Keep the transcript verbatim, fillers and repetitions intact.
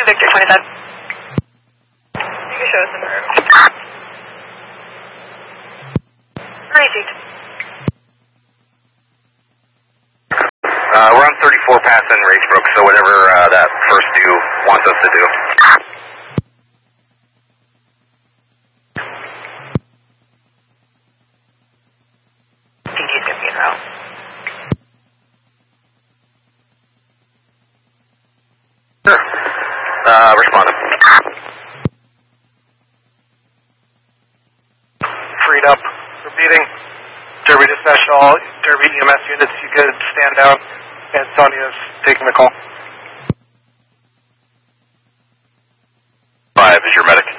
Victor twenty-seven. You can show us in the room. Received. Uh, we're on thirty-four pass in Racebrook, so whatever uh, that first do wants us to do. I think he's going to be in route. Sure. Uh, responded. Freed up. Repeating. Derby dispatch to all Derby E M S units. You could stand down. And Sonia's taking the call. Five is your medic.